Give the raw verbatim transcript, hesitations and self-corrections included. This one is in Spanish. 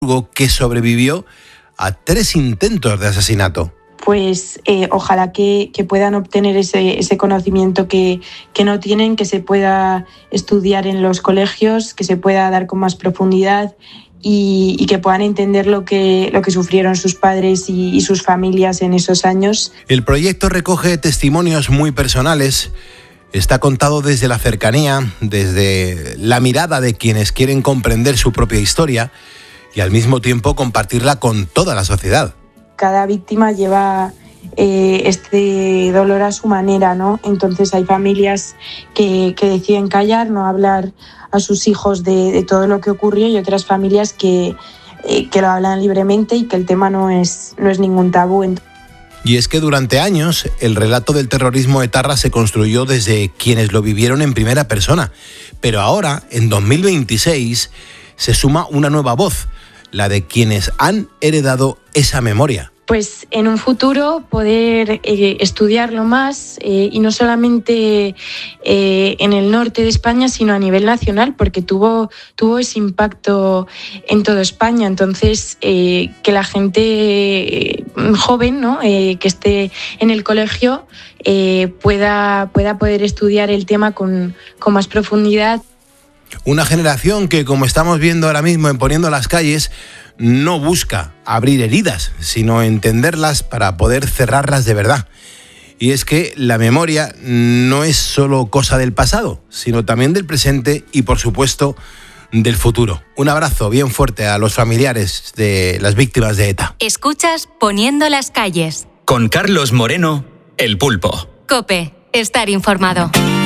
que sobrevivió a tres intentos de asesinato. Pues eh, ojalá que, que puedan obtener ese, ese conocimiento que, que no tienen, que se pueda estudiar en los colegios, que se pueda dar con más profundidad y, y que puedan entender lo que, lo que sufrieron sus padres y, y sus familias en esos años. El proyecto recoge testimonios muy personales. Está contado desde la cercanía, desde la mirada de quienes quieren comprender su propia historia y al mismo tiempo compartirla con toda la sociedad. Cada víctima lleva eh, este dolor a su manera, ¿no? Entonces hay familias que, que deciden callar, no hablar a sus hijos de, de todo lo que ocurrió, y otras familias que, eh, que lo hablan libremente y que el tema no es, no es ningún tabú. Y es que durante años el relato del terrorismo etarra se construyó desde quienes lo vivieron en primera persona. Pero ahora, en dos mil veintiséis, se suma una nueva voz, la de quienes han heredado esa memoria. Pues en un futuro poder eh, estudiarlo más eh, y no solamente eh, en el norte de España, sino a nivel nacional, porque tuvo, tuvo ese impacto en toda España. Entonces, eh, que la gente eh, joven, ¿no? eh, que esté en el colegio eh, pueda, pueda poder estudiar el tema con, con más profundidad. Una generación que, como estamos viendo ahora mismo en Poniendo las Calles, no busca abrir heridas, sino entenderlas para poder cerrarlas de verdad. Y es que la memoria no es solo cosa del pasado, sino también del presente y, por supuesto, del futuro. Un abrazo bien fuerte a los familiares de las víctimas de ETA. Escuchas Poniendo las Calles. Con Carlos Moreno, El Pulpo. COPE. Estar informado.